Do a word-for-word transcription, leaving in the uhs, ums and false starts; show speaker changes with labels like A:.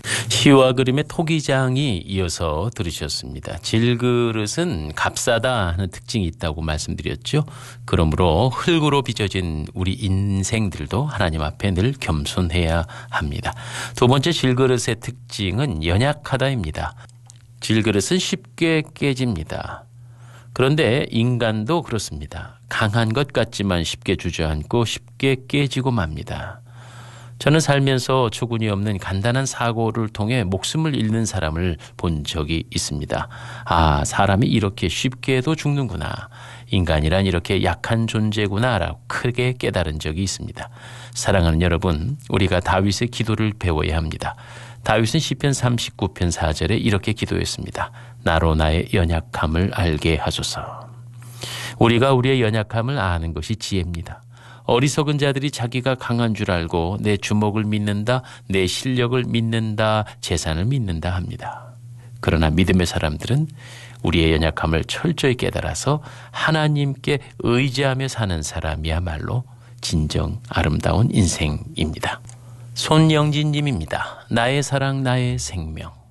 A: 시와 그림의 토기장이 이어서 들으셨습니다. 질그릇은 값싸다 하는 특징이 있다고 말씀드렸죠. 그러므로 흙으로 빚어진 우리 인생들도 하나님 앞에 늘 겸손해야 합니다. 두 번째 질그릇의 특징은 연약하다입니다. 질그릇은 쉽게 깨집니다. 그런데 인간도 그렇습니다. 강한 것 같지만 쉽게 주저앉고 쉽게 깨지고 맙니다. 저는 살면서 초군이 없는 간단한 사고를 통해 목숨을 잃는 사람을 본 적이 있습니다. 아, 사람이 이렇게 쉽게도 죽는구나. 인간이란 이렇게 약한 존재구나라고 크게 깨달은 적이 있습니다. 사랑하는 여러분, 우리가 다윗의 기도를 배워야 합니다. 다윗은 시편 삼십구 편 사 절에 이렇게 기도했습니다. 나로 나의 연약함을 알게 하소서. 우리가 우리의 연약함을 아는 것이 지혜입니다. 어리석은 자들이 자기가 강한 줄 알고 내 주먹을 믿는다, 내 실력을 믿는다, 재산을 믿는다 합니다. 그러나 믿음의 사람들은 우리의 연약함을 철저히 깨달아서 하나님께 의지하며 사는 사람이야말로 진정 아름다운 인생입니다. 손영진 님입니다. 나의 사랑 나의 생명.